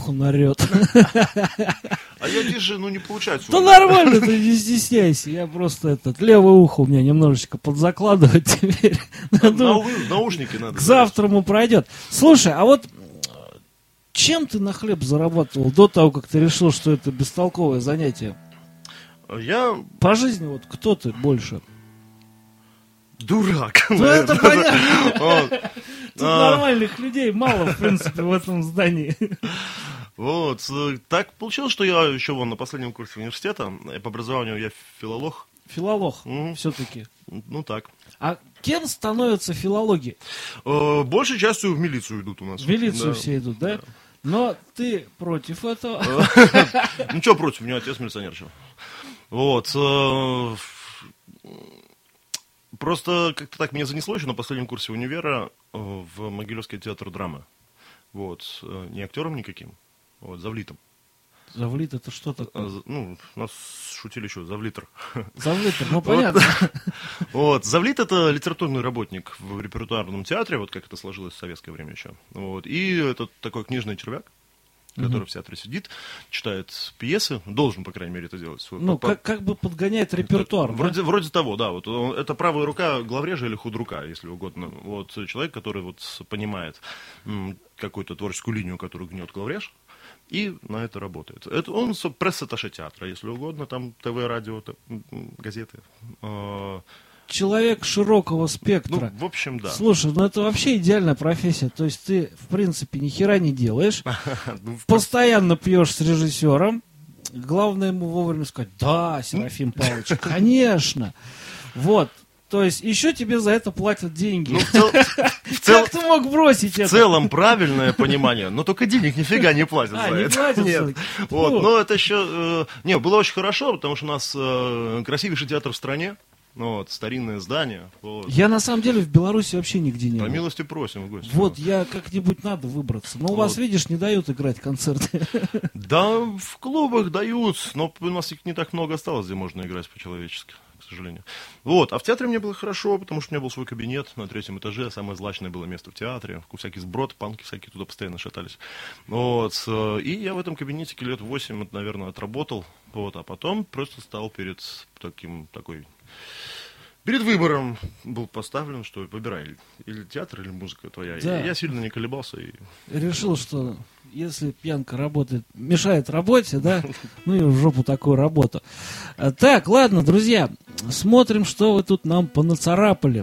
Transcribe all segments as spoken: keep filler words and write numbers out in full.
ухо нарет. А я тише, ну не получается. Да нормально, ты не стесняйся. Я просто этот левое ухо у меня немножечко подзакладывать теперь. Наушники надо. К завтраму пройдет. Слушай, а вот чем ты на хлеб зарабатывал до того, как ты решил, что это бестолковое занятие? Я... По жизни вот кто ты больше? Дурак. Ну это понятно. Тут нормальных людей мало, в принципе, в этом здании. Вот. Так получилось, что я еще вон на последнем курсе университета, по образованию я филолог. Филолог, все-таки. Ну так. А кем становятся филологи? Большей частью в милицию идут у нас. В милицию все идут, да? Но ты против этого? Ну что против, у меня отец милиционер. Вот. Просто как-то так меня занесло еще на последнем курсе универа в Могилевский театр драмы. Вот. Не актером никаким, вот, завлитом. Завлит это что такое? Ну, нас шутили еще, завлитер. Завлитер, ну понятно. Вот, завлит это литературный работник в репертуарном театре, вот как это сложилось в советское время еще. Вот. И это такой книжный червяк, который в театре сидит, читает пьесы, должен, по крайней мере, это делать. Ну, как, как бы подгоняет репертуар. Вроде, да? вроде того, да. Вот, это правая рука главрежа или худрука, если угодно. Вот человек, который вот понимает м, какую-то творческую линию, которую гнет главреж, и на это работает. Это он пресс-атташе театра, если угодно, там ТВ, радио, газеты. Человек широкого спектра. Ну, в общем, да. Слушай, ну это вообще идеальная профессия. То есть ты, в принципе, ни хера не делаешь, постоянно пьешь с режиссером. Главное ему вовремя сказать: да, Серафим Павлович, конечно. Вот. То есть еще тебе за это платят деньги. Ну, в цел... в цел... Как ты мог бросить в это? В целом правильное понимание, но только денег нифига не платят а, за не это. Платят, Нет. Вот. Ну. Но это еще... Э, не, было очень хорошо, потому что у нас э, красивейший театр в стране. Ну, вот, старинное здание. Вот. Я на самом деле в Беларуси вообще нигде не был. По милости просим в гости. Вот, я как-нибудь надо выбраться. Но у вас, вот. Видишь, не дают играть концерты. Да, в клубах дают, но у нас их не так много осталось, где можно играть по-человечески, к сожалению. Вот, а в театре мне было хорошо, потому что у меня был свой кабинет на третьем этаже, самое злачное было место в театре, всякий сброд, панки всякие туда постоянно шатались. Вот, и я в этом кабинете лет восемь, наверное, отработал, вот, а потом просто стал перед таким, такой... Перед выбором был поставлен, что выбирай, или театр, или музыка твоя. Да. И я сильно не колебался. И... Решил, что если пьянка работает, мешает работе, да, ну и в жопу такую работу. Так, ладно, друзья, смотрим, что вы тут нам понацарапали.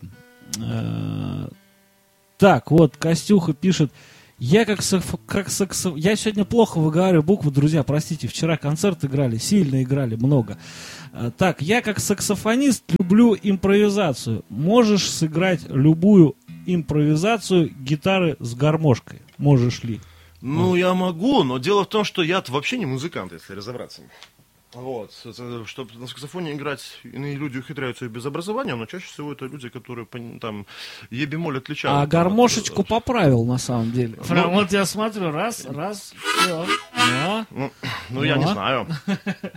Так, вот, Костюха пишет: я как, саксо... как саксо... Я сегодня плохо выговариваю буквы, друзья, простите, вчера концерт играли, сильно играли, много. Так, я как саксофонист люблю импровизацию. Можешь сыграть любую импровизацию гитары с гармошкой? Можешь ли? Ну, вот. Я могу, но дело в том, что я вообще не музыкант, если разобраться. Вот, чтобы на саксофоне играть, иные люди ухитряются и без образования, но чаще всего это люди, которые там е-бемоль отличают. А гармошечку от... поправил, на самом деле. Ну, вот я смотрю, раз, раз, все. Ну, ну я не знаю.